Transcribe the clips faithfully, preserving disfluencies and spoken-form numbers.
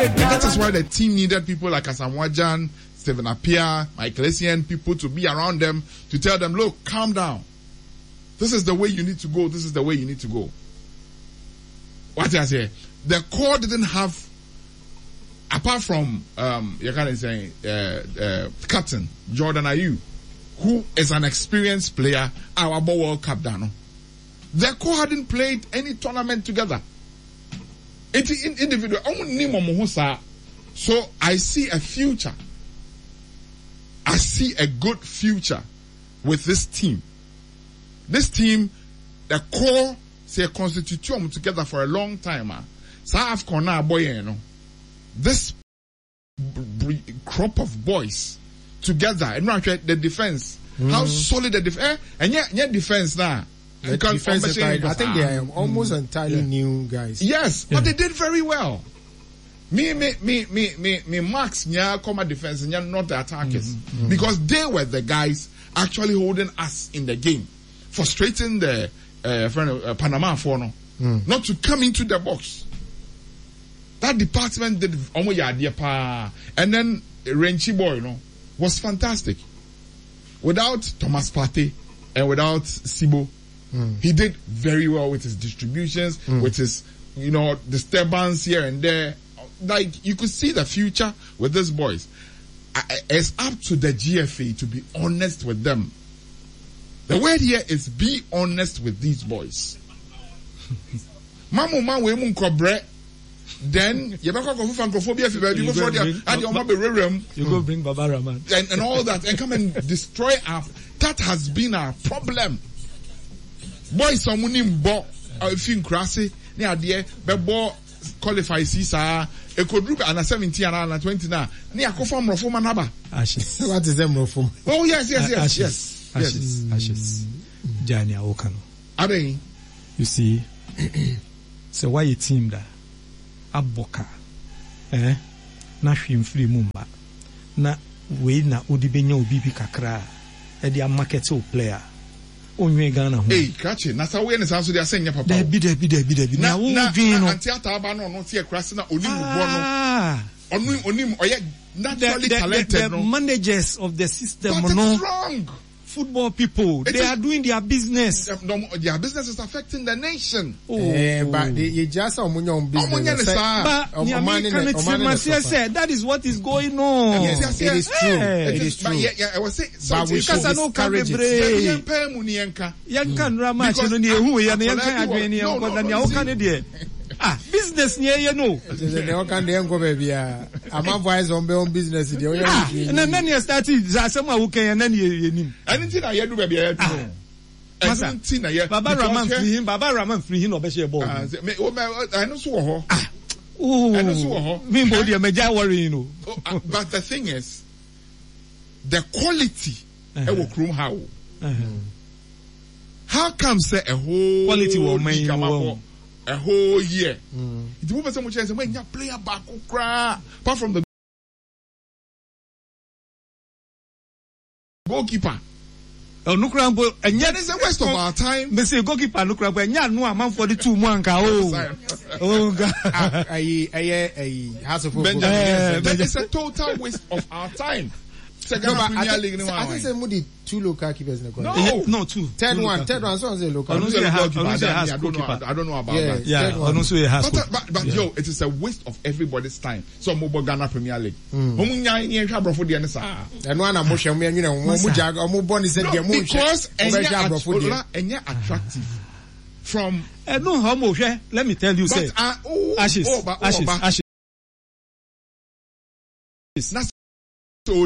And that is why the team needed people like Asamoah Gyan, Stephen Appiah, Michael Essien, people to be around them to tell them, look, calm down. This is the way you need to go. This is the way you need to go. What I say? The core didn't have, apart from, um, you can say, uh, uh, captain, Jordan Ayew, who is an experienced player, our World Cup dano. The core hadn't played any tournament together. It's individual. So I see a future. I see a good future with this team. This team, the core, say constitution together for a long time. So I've corner boy, you know, this b- b- crop of boys together, and the defense, mm-hmm. how solid the defense, and yet, yet defense now. The defense is, I think they are almost mm, entirely yeah. new guys. Yes, yeah. But they did very well. Me, me, me, me, me, me, Max, nya, comma defense, nya, not the attackers. Mm-hmm. Because they were the guys actually holding us in the game. Frustrating the, uh, friend, uh, Panama for no. Mm. Not to come into the box. That department did, omo ya idea pa. And then, Renchi boy, you know, was fantastic. Without Thomas Partey and without Sibo, Mm. he did very well with his distributions, mm. with his, you know, disturbance here and there. Like, you could see the future with these boys. I, it's up to the G F A to be honest with them. The word here is be honest with these boys. Mamu man we mun kobre. Then you go go for phobia if you go for the and you be rerem. You go bring Baba Rahman and, and all that and come and destroy our. That has been our problem. Boys some money bo fin krasi ni ade be bo qualify sisa e could group under seventeen and under twenty na ni akofa mrofo manaba ashes. What is them mrofo? Oh yes yes yes ashes. yes ashes yes. ashes Jani Awokano. Ade you see so why a team da aboka eh na hwim free mumba na we na odi benya obi bi kakra e dia market o player onwe Ghana ho. Hey, catch it. Na sa we ne sa so dia senya papa. Da bi da bi da bi da bi. Na wo dwen no. Anti ataba no no tie krase na oni mu bo no. Onu oni oye naturally the, the, talented the, the no. managers of the system but no. It's wrong. Football people, it they is, are doing their business. Their business is affecting the nation. Oh, eh, but you just are on business. But that is what is going on. Yes, yes, it is true. It, it is true. But yeah, yeah, I was saying, but we should discourage it. Ah, business near you know. They can then go baby. I'm a voice on my own business. Ah, and then you started someone who can and then you anything I do baby. Anything I Baba Rahman free him, Baba Rahman free him or Beshe Ball. I know so. Ah, oh, I know so. Me body a major worry, you know. But the thing is, the quality. I will room how. How comes say a whole quality will make a whole year. It will be so much as when you play a back apart from the goalkeeper. Oh, no crumb, and yet it's a waste of our time. They say goalkeeper, no crumb, and yet no amount for the two manka. Oh, oh, God. I, I, I, house of football. It's a total waste of our time. No, but I think say Moody two local keepers in the country. No, no, two. Third two one, third one. So say local. I don't know. I don't know. I don't know about yeah, that. Yeah, I don't say has. But, but, but yeah. Yo, it is a waste of everybody's time. So Mobo Ghana Premier League. Omu nya ni ehwa brofo de ne sa. Eno ana mo hwem ya nwina mo jaga omu born say de mo hwe. Because enya attractive. From eno how mo hwe, let me tell you say. Ashes. Ashes. Ashes. So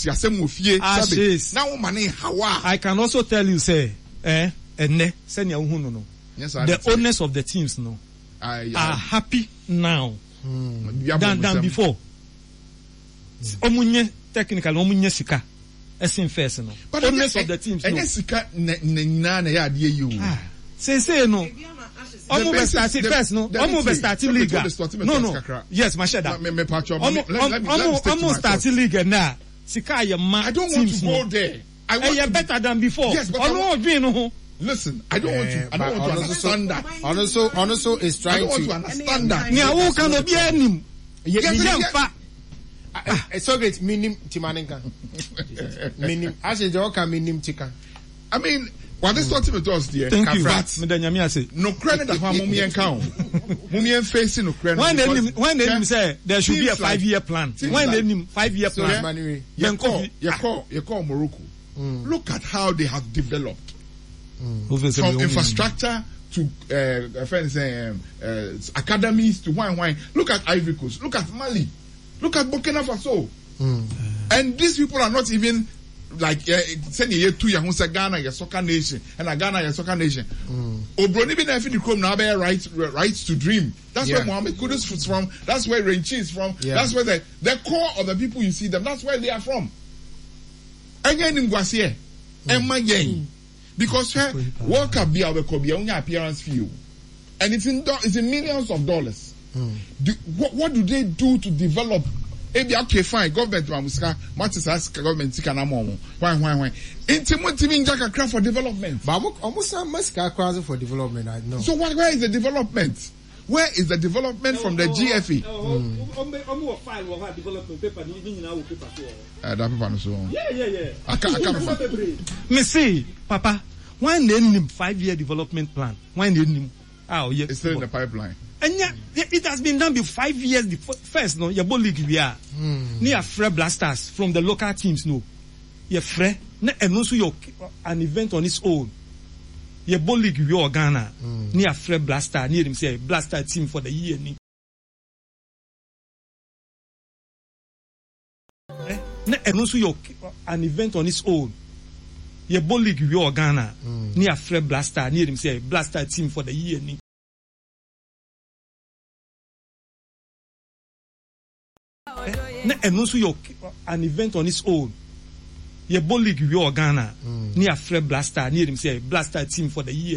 I can also tell you say eh ene senya uhunu no. The owners of the teams no uh, yeah. are happy now mm. than, than before. Omunye technical omunye sika esin first no. But owners of the teams no. Ene sika na na ya ade you. Say say no. Omo be starting first no. Omo be starting league. No no. Yes, my sheda. Omo omo starting league now. Sika ya ma. I don't want to go there. I want to be better than before. Yes, but no. Listen, I don't want to. I don't want to understand that. Also, also is trying to understand that. Nya wo kan obi anim. Yemfa. So great, minim Timanenka. Minim. I said, Joka minim tika. I mean, what is talking to us there? Thank you. But no credit of Mummy and Count. Mummy and facing no credit. When they when they say there should be a five year plan. When they five year plan. You call you call you call Morocco. Look at how they have developed. From infrastructure to uh, friends, um, uh, academies to wine wine. Look at Ivory Coast. Look at Mali. Look at Burkina Faso. Mm. And these people are not even like send a year two year who's a Ghana, your soccer nation, and a Ghana, your soccer nation. Obroni bin Efi Dikom now bear rights rights to dream. That's yeah. where Mohammed Kudus is from. That's where Renchi is from. Yeah. That's where the the core of the people you see them. That's where they are from. Again in Guasier, Emma Yang. Because her World Cup be our only appearance fee, and it's in do, it's in millions of dollars. Mm. Do, what, what do they do to develop? Maybe okay, fine. Government mamuska, matters ask government tika na mo. Why, why, why? Intimate in Jaka craft for development. But almost muska craft for development. I know. So what? Where is the development? Where is the development from the G F E? Uh, that paper no so. Yeah, yeah, yeah. I can't, I can't. Me see, Papa, why name him five-year development plan? Why name him? Oh, yeah. It's still in the pipeline. And yeah, it has been done before five years. The first, no, your ball league we are. Near Fre Blasters from the local teams, no. Your Fre, and also your an event on its own. Your ball league we are Ghana. Near Fre Blaster, near him say Blaster team for the year. And also your an event on its own. Your ball league we are Ghana. Near Fre Blaster, near him say Blaster team for the year. And also your an event on its own. Your ball league we are Ghana. Near Fre Blaster, near him say Blaster team for the year.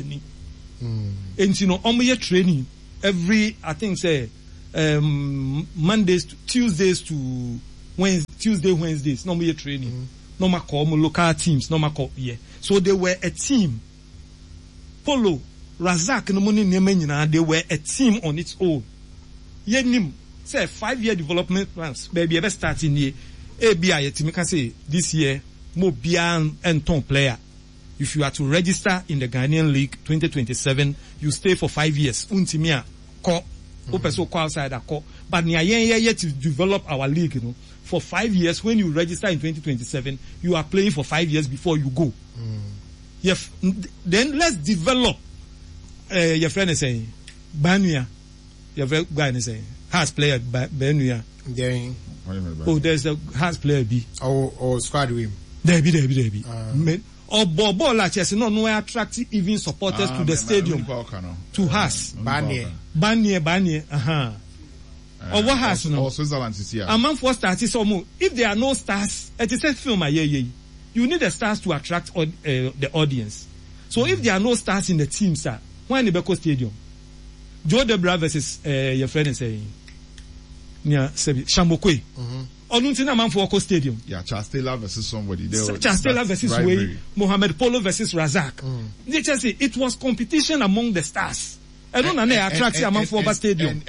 And you know, on your training every I think say um Mondays to Tuesdays to Wednesday, Tuesday, Wednesdays, no more training. Mm. No more call local teams, no more call yeah. So they were a team. Polo, Razak, no money name, they were a team on its own. Yenim say five year development plans, baby, ever starting here. A B I team can say this year, more Bian and Tom player. If you are to register in the Ghanaian League twenty twenty-seven, you stay for five years. Untimia call, open so call outside a call. But near yet to develop our league, you know. For five years, when you register in twenty twenty-seven, you are playing for five years before you go. Mm. Yes, then let's develop. Uh, your friend is saying, Banuya. Your guy is saying, has player Banuya. Then, oh, there's a has player B. Or or squad win. There be, there be, there be. Uh, or Bobo like yes, no, no attract even supporters uh, to the man, stadium. Man, to uh, has Banye, Banye, Banye. Uh huh. Uh, or what has or, no? Or Switzerland is here. A man for stars is almost. If there are no stars, it is a film. Yeah, yeah. You need the stars to attract uh, the audience. So mm. if there are no stars in the team, sir, why in the Beko Stadium? Joe Debra versus uh, your friend is saying, yeah, Shambokwe. Or Nuntina man for Oko Stadium. Yeah, Charles Taylor versus somebody. Charles Taylor versus Way, Mohamed Polo versus Razak. Mm. They just say it was competition among the stars. I don't know attract a man for Oba Stadium.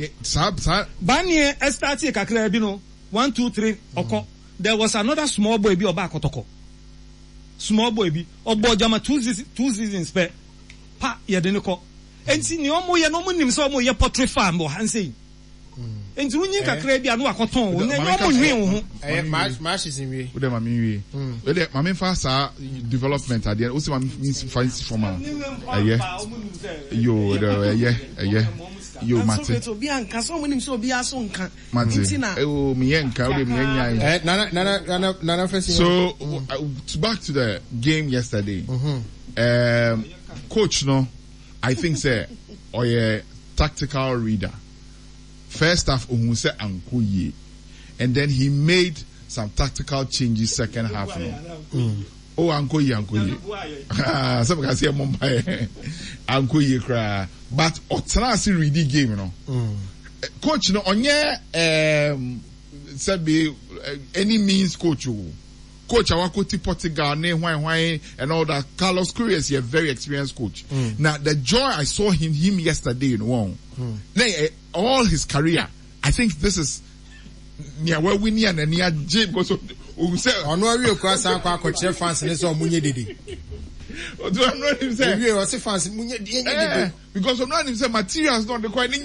Banye Estati Kakre Bino one, two, three, Oko. There was another small boy be Oba Kotoko. Small boy be Obo Jama two two seasons pe pa Yadeniko. And see Niomo Yanomo Nimso Mo Potri farm or Hansi. And Zunya Kakre be Anua Coton. Eh, March March is in me. With them, I mean, with them, I mean, fast development at the end. Also, I mean, finds from a yeah, yo, yeah, yeah, yo, Mate. So, Bianca, so many so be a song. Mate, oh, Mienka, eh, Nana, Nana, Nana, Nana, so, back to the game yesterday. Um, coach, no, I think, say, or a tactical reader. First half, Ohunse Ankoye, and then he made some tactical changes second half. No? Mm. Oh, Ankoye, Ankoye. Some can say Mumbai, Ankoye cry. But Otrasi ready game, you know. Mm. Coach, no, on your um, said be any means coach. Coach, I want to Portugal, name why why and all that. Carlos Correa is a very experienced coach. Mm. Now the joy I saw him him yesterday in one. Mm. All his career, I I think this is near where we near and near Jim because we say on where you cross our coach fans and so munye didi. What do I know him say? We was fans munye didi. Because I'm not him say materials not the quite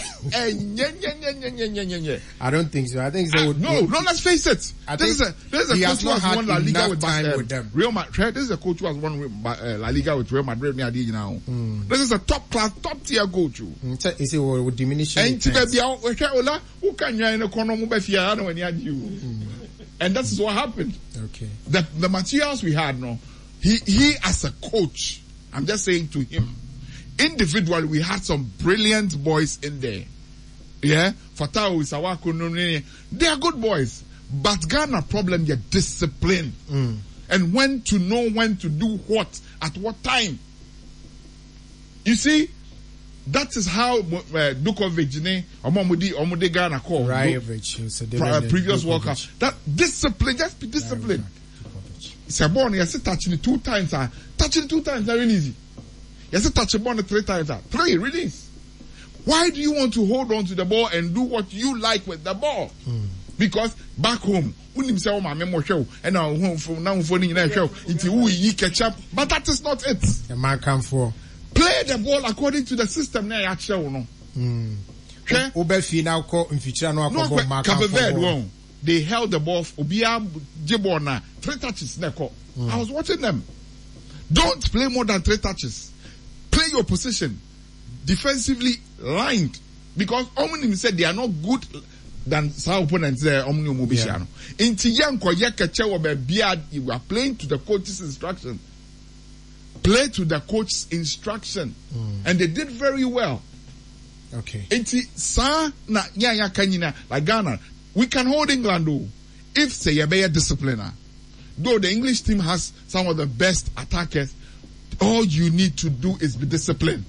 I don't think so. I think they would no, no, let's face it. I this think is a this is a coach who has won La Liga with, time uh, with them. Real Madrid. This is a coach who has won uh, La Liga with Real Madrid now. Mm. This is a top class, top tier coach. Mm. Is it would diminish? And who can you in a corner when you had you? And that is what happened. Okay. The the materials we had, no, he he as a coach, I'm just saying to him, individually we had some brilliant boys in there. Yeah, Fatau Isawako, they are good boys, but Ghana problem is discipline mm. and when to know when to do what at what time. You see, that is how uh, Dukovic, Omomudi, Omode Ghana call Rajovic, previous World Cup. That discipline, just be disciplined. It's a ball. You see, touching it two times. Uh, touching it two times, very easy. You see, touch the ball three times. Uh, three release. Why do you want to hold on to the ball and do what you like with the ball? Mm. Because back home, and now now catch up. But that is not it. The man come for. Play the ball according to the system now. Actually, no. Hmm. Obefi now call in future no akọ Cape Verde won. They held the ball. Obia Jibona three touches. Mm. I was watching them. Don't play more than three touches. Play your position defensively lined because Omni said they are not good than some opponents there. Omni Mobishano. Inti yanko yekache wabebia. You are playing to the coach's instruction. Play to the coach's instruction, mm. and they did very well. Okay. Inti sa na nyanya kanyina like Ghana, we can hold England though if say a better discipliner. Though the English team has some of the best attackers, all you need to do is be disciplined.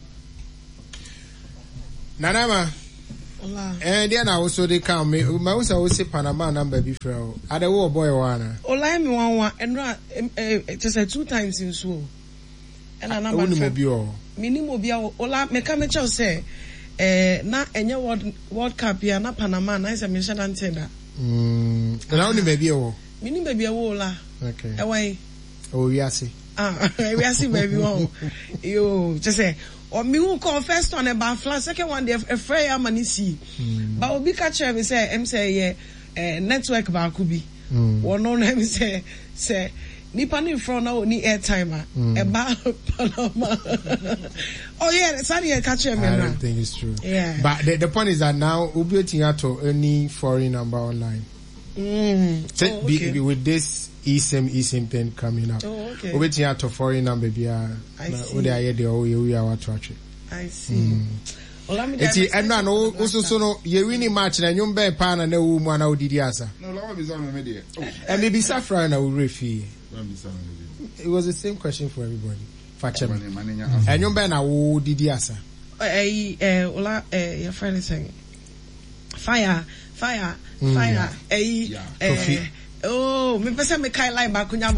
Nanama. Hola. And then I also they come me. My also always say Panama number before. I the war boy one. Hola, me one one and just said two times in so. And I number mobile. Mini mobile. Hola, me come and say. Eh, na enye world World Cup ya na Panama na isa me shada ntenda. Mm. Na only maybe o. Mini baby o la. Okay. E why? Oh, we are see. Ah, we are see baby o. Yo, just say or me who call first one about flat second one they afraid am ani see. But obi ka chere me say em say yeah eh network ba ku bi. One no na me say say nipa ni front na oni airtime e ba Panama. Oh yeah, sorry I catch him. I don't think it's true. Yeah. But the, the point is that now Ubi to any foreign number online. Mm. So oh, okay. be, with this eSIM eSIM thing coming up. Oh, okay. Ubi to foreign number be a I see. Ode aye de o we are to watch it. I see. Mm. Well, I'm Eti eno no also so no ye winning match na nyum be pa na na wu mu na odidi asa. No, lawa be some me there. And maybe Safra na we refi. It was the same question for everybody. Fachem. And you ben na wo didi asa. Eh eh ola eh your friend is saying fire fire fire eh eh oh me pesa me kai line ba kunya